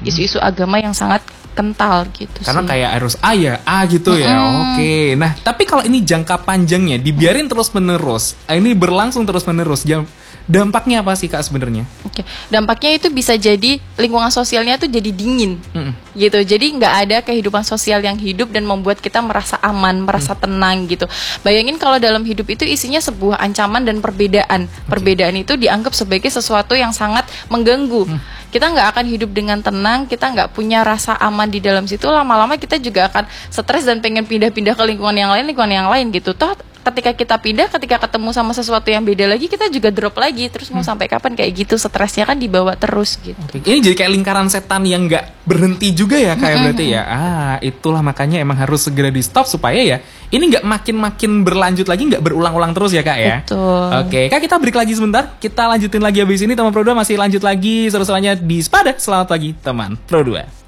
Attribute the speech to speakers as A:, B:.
A: isu-isu agama yang sangat kental gitu.
B: Karena
A: sih.
B: kayak harus A ya, A gitu ya. Oke. Nah, tapi kalau ini jangka panjangnya dibiarin terus-menerus, ini berlangsung terus-menerus, dampaknya apa sih Kak sebenarnya?
A: Oke, dampaknya itu bisa jadi lingkungan sosialnya tuh jadi dingin, gitu. Jadi nggak ada kehidupan sosial yang hidup dan membuat kita merasa aman, merasa tenang gitu. Bayangin kalau dalam hidup itu isinya sebuah ancaman dan perbedaan. Perbedaan itu dianggap sebagai sesuatu yang sangat mengganggu. Kita nggak akan hidup dengan tenang, kita nggak punya rasa aman di dalam situ. Lama-lama kita juga akan stres dan pengen pindah-pindah ke lingkungan yang lain gitu. Toh ketika kita pindah, ketika ketemu sama sesuatu yang beda lagi, kita juga drop lagi. Terus mau sampai kapan kayak gitu, stresnya kan dibawa terus gitu.
B: Ini jadi kayak lingkaran setan yang nggak berhenti juga ya kayak berarti ya. Itulah makanya emang harus segera di stop supaya ya ini nggak makin berlanjut lagi, nggak berulang-ulang terus ya Kak ya.
A: Betul.
B: Oke, Kak, kita break lagi sebentar. Kita lanjutin lagi habis ini teman Pro 2 masih lanjut lagi seru-serunya di Sepada. Selamat pagi teman Pro 2.